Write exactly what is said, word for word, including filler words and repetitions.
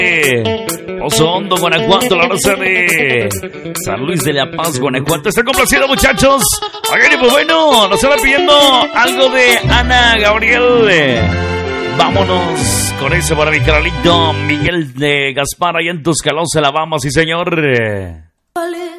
Pozo Hondo, Guanajuato, la raza de San Luis de la Paz, Guanajuato. Están complacidos, muchachos. Oigan, y pues bueno, nos están pidiendo algo de Ana Gabriel. Vámonos con eso para mi canalito Miguel de Gaspar, ahí en Tuscalón, se la vamos, sí señor.